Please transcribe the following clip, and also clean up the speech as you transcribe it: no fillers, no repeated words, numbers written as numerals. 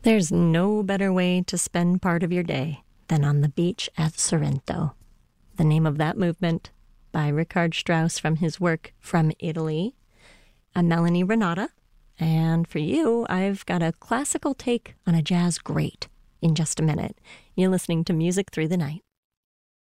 There's no better way to spend part of your day than on the beach at Sorrento. The name of that movement, by Richard Strauss from his work From Italy. I'm Melanie Renata, and for you, I've got a classical take on a jazz great in just a minute. You're listening to Music Through the Night.